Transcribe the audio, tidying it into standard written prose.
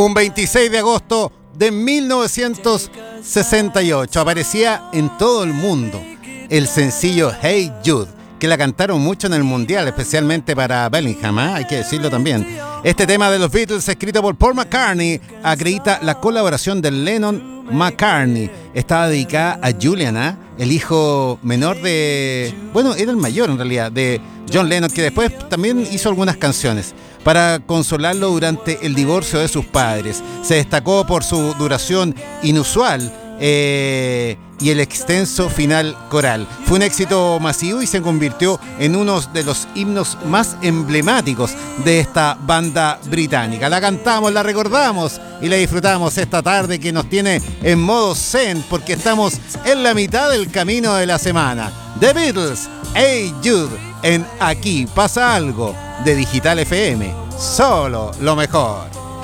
Un 26 de agosto de 1968 aparecía en todo el mundo el sencillo Hey Jude, que la cantaron mucho en el Mundial, especialmente para Bellingham, hay que decirlo también. Este tema de los Beatles, escrito por Paul McCartney, acredita la colaboración de Lennon-McCartney. Estaba dedicada a Julian, el hijo menor de... Bueno, era el mayor en realidad, de John Lennon, que después también hizo algunas canciones para consolarlo durante el divorcio de sus padres. Se destacó por su duración inusual y el extenso final coral. Fue un éxito masivo y se convirtió en uno de los himnos más emblemáticos de esta banda británica. La cantamos, la recordamos y la disfrutamos esta tarde que nos tiene en modo zen porque estamos en la mitad del camino de la semana. The Beatles, Hey Jude, en Aquí pasa algo de Digital FM. Solo lo mejor.